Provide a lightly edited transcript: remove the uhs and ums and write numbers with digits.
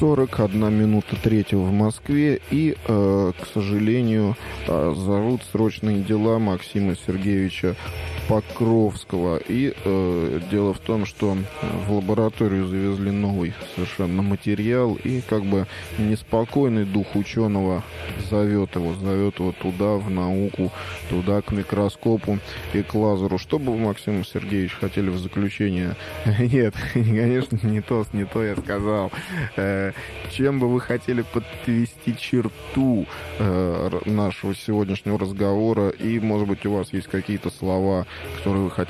41:03 в Москве. И, к сожалению, зовут срочные дела Максима Сергеевича Покровского. И дело в том, что в лабораторию завезли новый совершенно материал. И как бы неспокойный дух ученого зовет его туда, в науку, туда, к микроскопу и к лазеру. Что бы вы, Максим Сергеевич, хотели в заключение? Нет, конечно, не то я сказал. Чем бы вы хотели подвести черту нашего сегодняшнего разговора? И, может быть, у вас есть какие-то слова, которые вы хотели